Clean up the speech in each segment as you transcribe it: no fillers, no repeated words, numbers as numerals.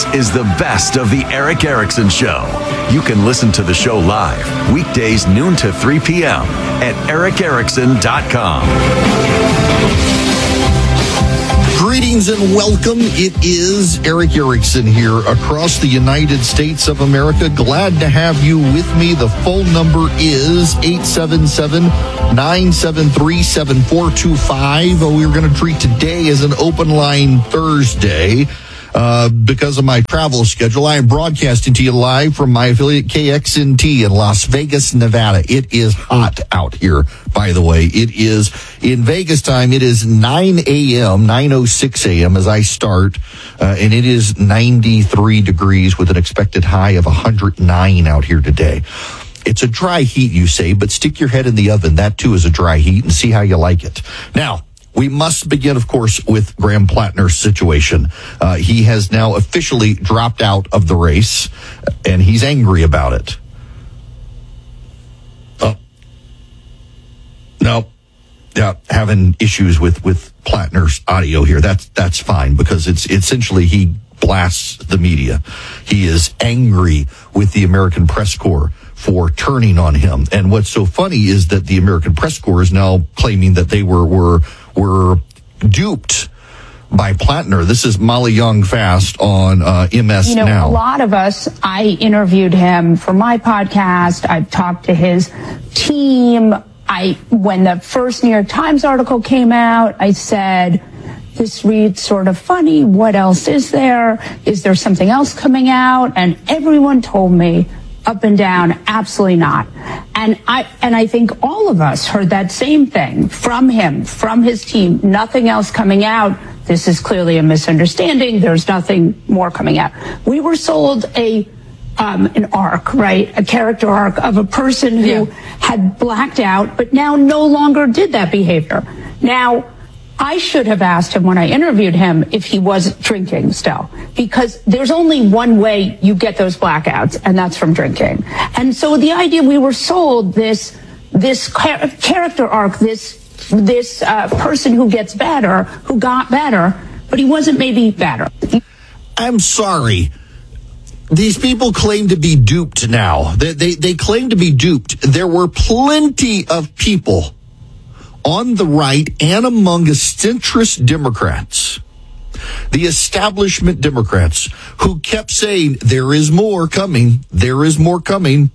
is the best of the Erick Erickson Show. You can listen to the show live weekdays noon to 3 p.m. at ericerickson.com. Greetings and welcome. It is Erick Erickson here across the United States of America. Glad to have you with me. The phone number is 877-973-7425. We were going to treat today as an open line Thursday. Because of my travel schedule, I am broadcasting to you live from my affiliate KXNT in Las Vegas, Nevada. It is hot out here, by the way. It is in Vegas time. It is 9 a.m., 9:06 a.m. as I start, and it is 93 degrees with an expected high of 109 out here today. It's a dry heat, you say, but stick your head in the oven. That too is a dry heat, and see how you like it. Now, we must begin, of course, with Graham Plattner's situation. He has now officially dropped out of the race, and he's angry about it. No. Yeah, having issues with Plattner's audio here. That's fine, because it's essentially he blasts the media. He is angry with the American Press Corps for turning on him. And what's so funny is that the American Press Corps is now claiming that they were duped by Plattner. This is Molly Young Fast on MS Now. A lot of us, I interviewed him for my podcast. I've talked to his team. When the first New York Times article came out, I said, this reads sort of funny. What else is there? Is there something else coming out? And everyone told me, up and down, absolutely not. And I think all of us heard that same thing from him, from his team. Nothing else coming out. This is clearly a misunderstanding. There's nothing more coming out. We were sold an arc, right? A character arc of a person who had blacked out, but now no longer did that behavior. Now, I should have asked him when I interviewed him if he was drinking still, because there's only one way you get those blackouts, and that's from drinking. And so the idea we were sold this character arc, this person who gets better, who got better, but he wasn't maybe better. I'm sorry. These people claim to be duped now. They claim to be duped. There were plenty of people on the right and among centrist Democrats, the establishment Democrats, who kept saying, there is more coming. There is more coming.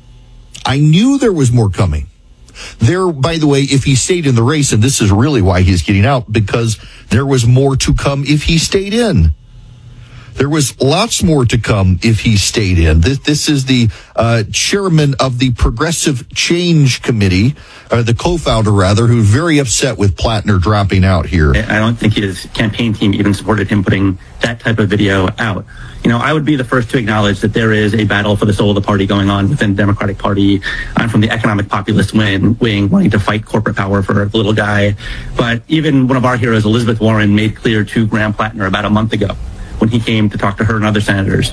I knew there was more coming. There, by the way, if he stayed in the race, and this is really why he's getting out, because there was more to come if he stayed in. There was lots more to come if he stayed in. This is the chairman of the Progressive Change Committee, the co-founder, rather, who's very upset with Plattner dropping out here. I don't think his campaign team even supported him putting that type of video out. I would be the first to acknowledge that there is a battle for the soul of the party going on within the Democratic Party. I'm from the economic populist wing wanting to fight corporate power for the little guy. But even one of our heroes, Elizabeth Warren, made clear to Graham Plattner about a month ago, when he came to talk to her and other senators,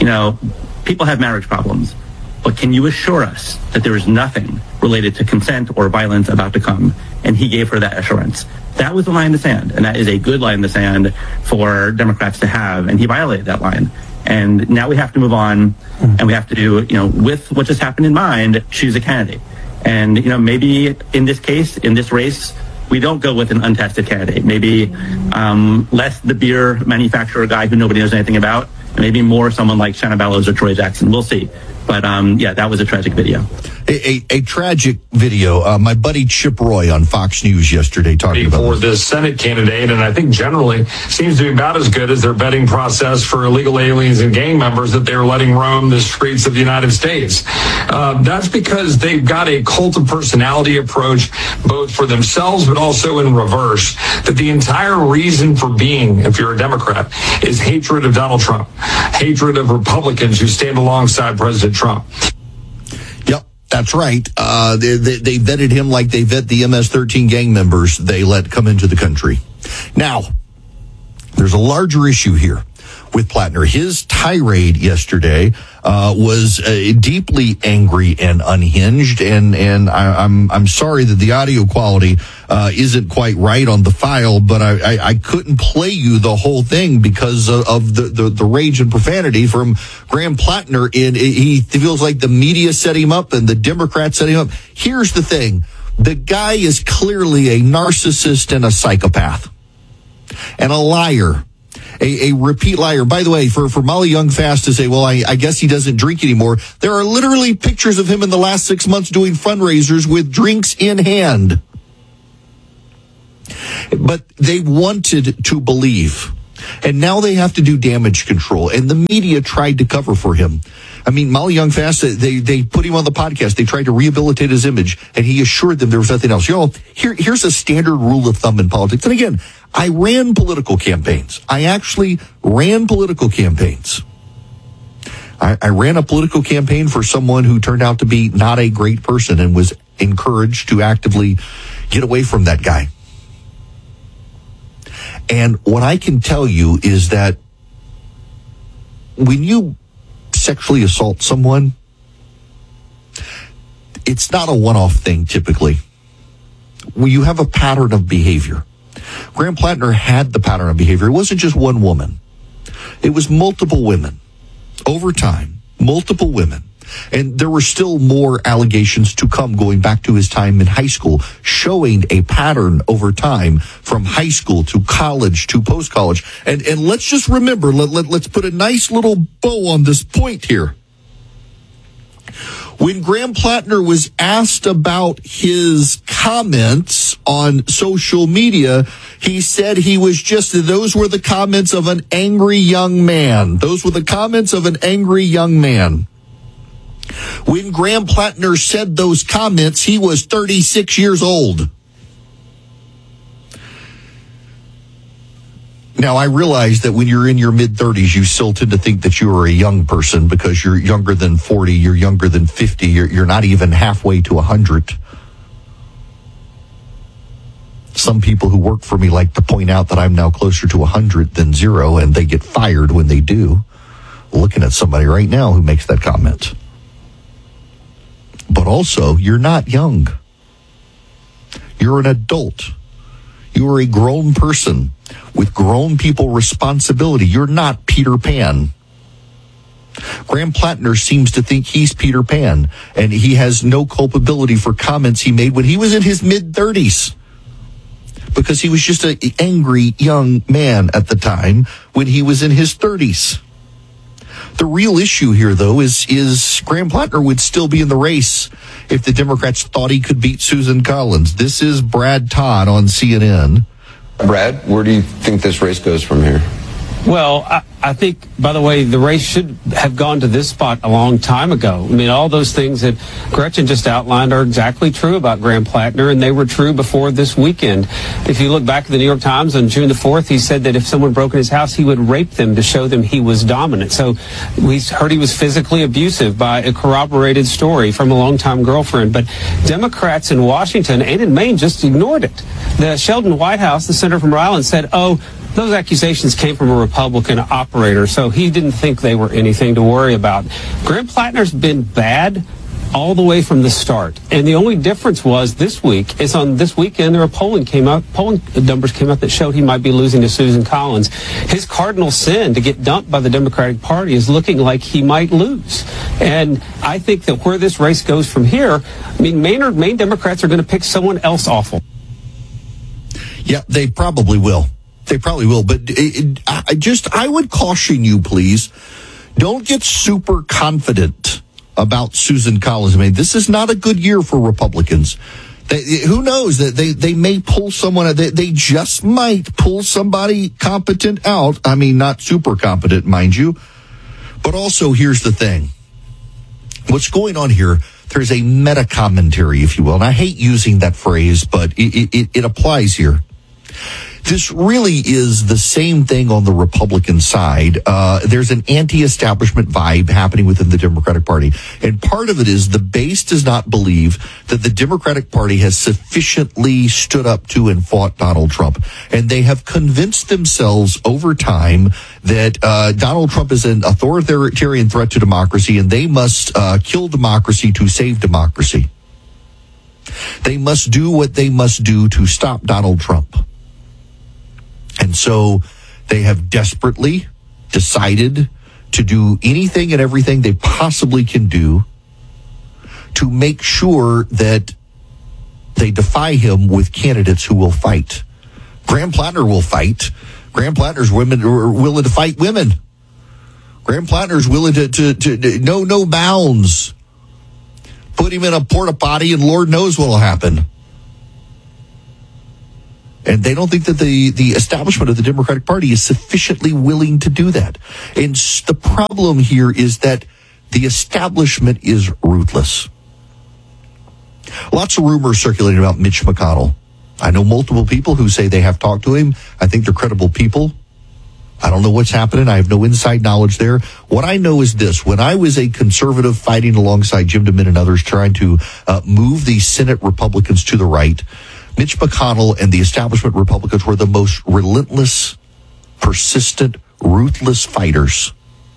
people have marriage problems, but can you assure us that there is nothing related to consent or violence about to come? And he gave her that assurance. That was the line in the sand, and that is a good line in the sand for Democrats to have, and he violated that line. And now we have to move on, and we have to do, with what just happened in mind, choose a candidate. And, maybe in this case, in this race, we don't go with an untested candidate. Maybe less the beer manufacturer guy who nobody knows anything about, and maybe more someone like Shanna Bellows or Troy Jackson. We'll see. But that was a tragic video. A tragic video. My buddy Chip Roy on Fox News yesterday talking about for the Senate candidate, and I think generally seems to be about as good as their vetting process for illegal aliens and gang members that they're letting roam the streets of the United States. That's because they've got a cult of personality approach, both for themselves but also in reverse. That the entire reason for being, if you're a Democrat, is hatred of Donald Trump, hatred of Republicans who stand alongside President Trump. Yep, that's right. They vetted him like they vet the MS-13 gang members they let come into the country. Now, there's a larger issue here. with Plattner. His tirade yesterday was deeply angry and unhinged, and I'm sorry that the audio quality isn't quite right on the file, but I couldn't play you the whole thing because of the rage and profanity from Graham Plattner. He feels like the media set him up and the Democrats set him up. Here's the thing. The guy is clearly a narcissist and a psychopath and a liar. A repeat liar. By the way, for Molly Young Fast to say, well, I guess he doesn't drink anymore. There are literally pictures of him in the last 6 months doing fundraisers with drinks in hand. But they wanted to believe. And now they have to do damage control. And the media tried to cover for him. I mean, Molly Young Fast, they put him on the podcast. They tried to rehabilitate his image, and he assured them there was nothing else. Here's a standard rule of thumb in politics. And again, I ran political campaigns. I actually ran political campaigns. I ran a political campaign for someone who turned out to be not a great person and was encouraged to actively get away from that guy. And what I can tell you is that when you sexually assault someone, it's not a one-off thing typically. When you have a pattern of behavior. Graham Plattner had the pattern of behavior. It wasn't just one woman. It was multiple women. Over time, multiple women. And there were still more allegations to come going back to his time in high school, showing a pattern over time from high school to college to post-college. And let's just remember, let's put a nice little bow on this point here. When Graham Plattner was asked about his comments on social media, he said those were the comments of an angry young man. Those were the comments of an angry young man. When Graham Plattner said those comments, he was 36 years old. Now, I realize that when you're in your mid-30s, you still tend to think that you are a young person because you're younger than 40, you're younger than 50, you're not even halfway to 100. Some people who work for me like to point out that I'm now closer to 100 than 0, and they get fired when they do. Looking at somebody right now who makes that comment. But also, you're not young. You're an adult. You are a grown person with grown people responsibility. You're not Peter Pan. Graham Plattner seems to think he's Peter Pan, and he has no culpability for comments he made when he was in his mid-30s. Because he was just an angry young man at the time when he was in his 30s. The real issue here, though, is Graham Plattner would still be in the race if the Democrats thought he could beat Susan Collins. This is Brad Todd on CNN. Brad, where do you think this race goes from here? Well, I think, by the way, the race should have gone to this spot a long time ago. I mean, all those things that Gretchen just outlined are exactly true about Graham Plattner, and they were true before this weekend. If you look back at the New York Times on June the 4th, he said that if someone broke in his house, he would rape them to show them he was dominant. So we heard he was physically abusive by a corroborated story from a longtime girlfriend. But Democrats in Washington and in Maine just ignored it. The Sheldon Whitehouse, the senator from Rhode Island, said, those accusations came from a Republican operator, so he didn't think they were anything to worry about. Graham Plattner's been bad all the way from the start. And the only difference was this weekend, there were polling numbers came out that showed he might be losing to Susan Collins. His cardinal sin to get dumped by the Democratic Party is looking like he might lose. And I think that where this race goes from here, I mean, Maine Democrats are going to pick someone else awful. Yeah, they probably will. They probably will, but I would caution you, please, don't get super confident about Susan Collins. I mean, this is not a good year for Republicans. Who knows that they may pull someone, they just might pull somebody competent out. I mean, not super competent, mind you. But also, here's the thing. What's going on here, there's a meta commentary, if you will, and I hate using that phrase, but it applies here. This really is the same thing on the Republican side. There's an anti-establishment vibe happening within the Democratic Party. And part of it is the base does not believe that the Democratic Party has sufficiently stood up to and fought Donald Trump. And they have convinced themselves over time that Donald Trump is an authoritarian threat to democracy, and they must kill democracy to save democracy. They must do what they must do to stop Donald Trump. And so they have desperately decided to do anything and everything they possibly can do to make sure that they defy him with candidates who will fight. Graham Plattner will fight. Graham Plattner's women are willing to fight women. Graham Plattner's willing to no bounds. Put him in a porta potty and Lord knows what will happen. And they don't think that the establishment of the Democratic Party is sufficiently willing to do that. And the problem here is that the establishment is ruthless. Lots of rumors circulating about Mitch McConnell. I know multiple people who say they have talked to him. I think they're credible people. I don't know what's happening. I have no inside knowledge there. What I know is this. When I was a conservative fighting alongside Jim DeMint and others trying to move the Senate Republicans to the right, Mitch McConnell and the establishment Republicans were the most relentless, persistent, ruthless fighters.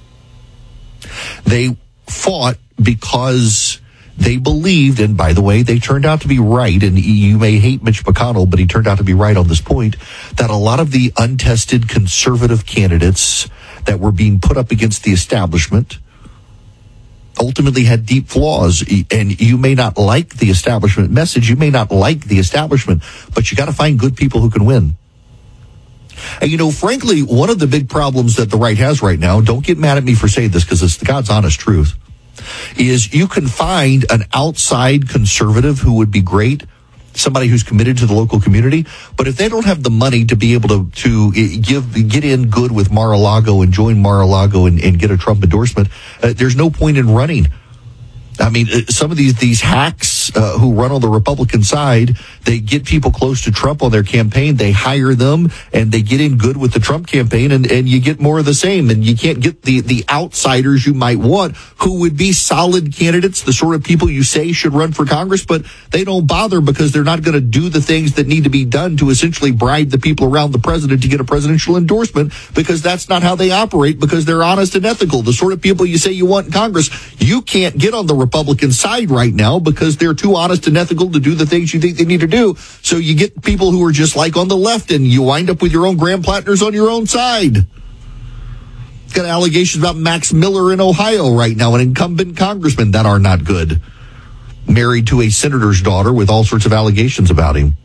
They fought because they believed, and by the way, they turned out to be right, and you may hate Mitch McConnell, but he turned out to be right on this point, that a lot of the untested conservative candidates that were being put up against the establishment ultimately had deep flaws. And you may not like the establishment message, you may not like the establishment, but you got to find good people who can win. And frankly, one of the big problems that the right has right now, don't get mad at me for saying this because it's the God's honest truth, is you can find an outside conservative who would be great, somebody who's committed to the local community, but if they don't have the money to be able to get in good with Mar-a-Lago and join Mar-a-Lago and get a Trump endorsement, there's no point in running. I mean, some of these hacks who run on the Republican side, they get people close to Trump on their campaign, they hire them, and they get in good with the Trump campaign, and you get more of the same. And you can't get the outsiders you might want, who would be solid candidates, the sort of people you say should run for Congress, but they don't bother because they're not going to do the things that need to be done to essentially bribe the people around the president to get a presidential endorsement, because that's not how they operate, because they're honest and ethical. The sort of people you say you want in Congress, you can't get on the Republican side right now because they're too honest and ethical to do the things you think they need to do. So you get people who are just like on the left, and you wind up with your own Graham Plattners on your own side. Got allegations about Max Miller in Ohio right now, an incumbent congressman, that are not good. Married to a senator's daughter with all sorts of allegations about him.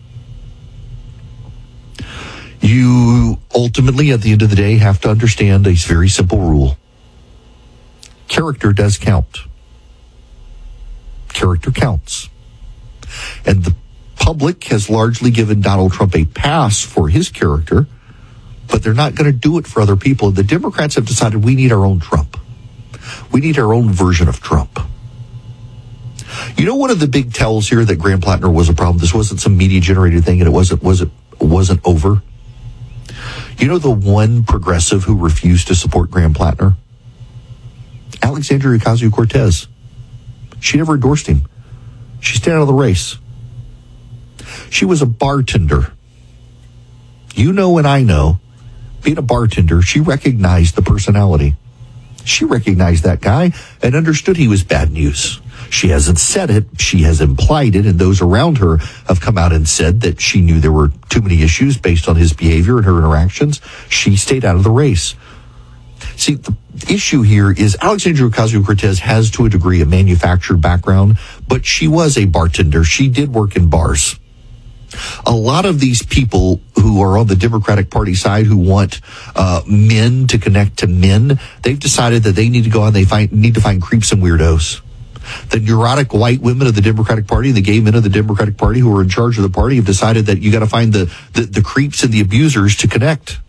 You ultimately, at the end of the day, have to understand a very simple rule. Character does count. Character counts. And the public has largely given Donald Trump a pass for his character, but they're not going to do it for other people. The Democrats have decided we need our own Trump. We need our own version of Trump. One of the big tells here that Graham Plattner was a problem, this wasn't some media-generated thing, and it wasn't over. The one progressive who refused to support Graham Plattner? Alexandria Ocasio-Cortez. She never endorsed him. She stayed out of the race. She was a bartender. And I know, being a bartender, she recognized the personality. She recognized that guy and understood he was bad news. She hasn't said it, she has implied it, and those around her have come out and said that she knew there were too many issues based on his behavior and her interactions. She stayed out of the race. See, the issue here is Alexandria Ocasio-Cortez has, to a degree, a manufactured background, but she was a bartender. She did work in bars. A lot of these people who are on the Democratic Party side who want men to connect to men, they've decided that they need to go out and need to find creeps and weirdos. The neurotic white women of the Democratic Party, the gay men of the Democratic Party who are in charge of the party have decided that you got to find the creeps and the abusers to connect.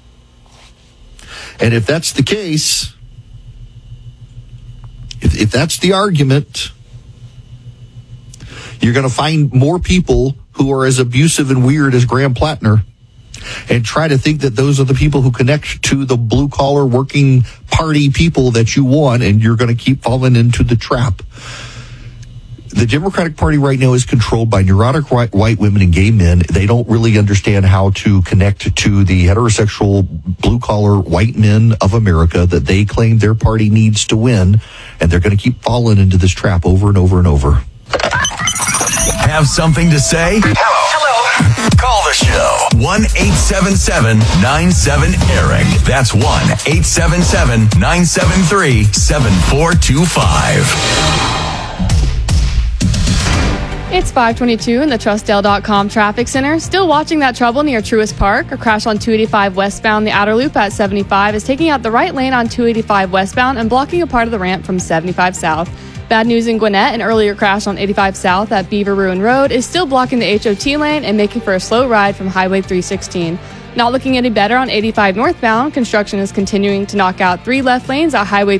And if that's the case, if that's the argument, you're going to find more people who are as abusive and weird as Graham Plattner. and try to think that those are the people who connect to the blue collar working party people that you want, and you're going to keep falling into the trap. The Democratic Party right now is controlled by neurotic white women and gay men. They don't really understand how to connect to the heterosexual blue-collar white men of America that they claim their party needs to win, and they're going to keep falling into this trap over and over and over. Have something to say? Hello. Call the show. 1-877-97-ERIC. That's 1-877-973-7425. It's 5:22 in the TrustDale.com traffic center. Still watching that trouble near Truist Park. A crash on 285 westbound. The outer loop at 75 is taking out the right lane on 285 westbound and blocking a part of the ramp from 75 south. Bad news in Gwinnett. An earlier crash on 85 south at Beaver Ruin Road is still blocking the HOT lane and making for a slow ride from Highway 316. Not looking any better on 85 northbound. Construction is continuing to knock out 3 left lanes at Highway